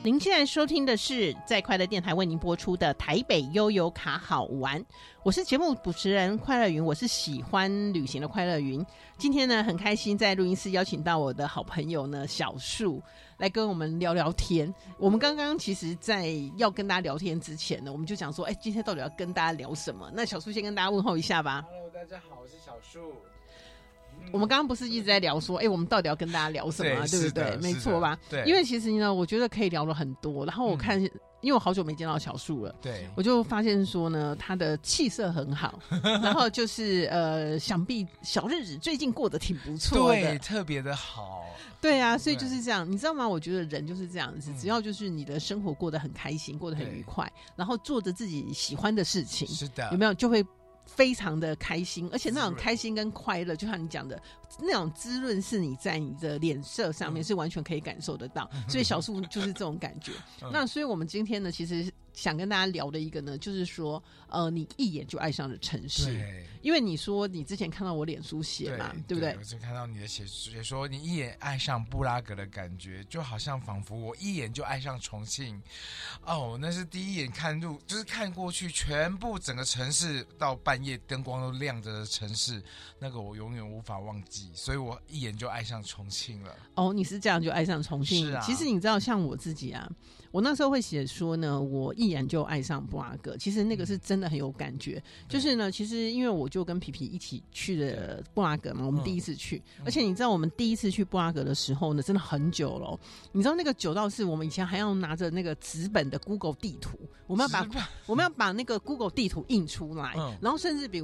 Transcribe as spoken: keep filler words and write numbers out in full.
您现在收听的是在快乐电台为您播出的台北悠游卡好玩，我是节目主持人快乐云，我是喜欢旅行的快乐云。今天呢很开心在录音室邀请到我的好朋友呢小树来跟我们聊聊天。我们刚刚其实在要跟大家聊天之前呢，我们就讲说哎，今天到底要跟大家聊什么。那小树先跟大家问候一下吧。 Hello 大家好，我是小树。 我们刚刚不是一直在聊说，哎、欸，我们到底要跟大家聊什么、啊， 对, 对不对？没错吧？对，因为其实呢，我觉得可以聊了很多。然后我看，嗯、因为我好久没见到小树了，对，我就发现说呢，他的气色很好，然后就是呃，想必小日子最近过得挺不错的， 对，特别的好。 对啊，所以就是这样，你知道吗？我觉得人就是这样子，只要就是你的生活过得很开心，过得很愉快，然后做着自己喜欢的事情，是的，有没有就会非常的开心，而且那种开心跟快乐，就像你讲的，那种滋润是你在你的脸色上面是完全可以感受得到。嗯、所以小树就是这种感觉。嗯、那所以我们今天呢，其实想跟大家聊的一个呢，就是说，呃，你一眼就爱上了城市。对，因为你说你之前看到我脸书写嘛， 对, 对不对？ 对，我之前看到你的写写说，你一眼爱上布拉格的感觉，就好像仿佛我一眼就爱上重庆。哦，那是第一眼看入，就是看过去，全部整个城市到半夜灯光都亮着的城市，那个我永远无法忘记，所以我一眼就爱上重庆了。 哦，你是这样就爱上重庆？是啊。其实你知道，像我自己啊，我那时候会写说呢，我一眼就爱上布拉格。其实那个是真的很有感觉。嗯、就是呢，其实因为我就跟皮皮一起去了布拉格嘛，我们第一次去，嗯、而且你知道，我们第一次去布拉格的时候呢，真的很久了。你知道那个久到是我们以前还要拿着那个纸本的 Google 地图，我们要把我们要把那个 Google 地图印出来，嗯、然后甚至比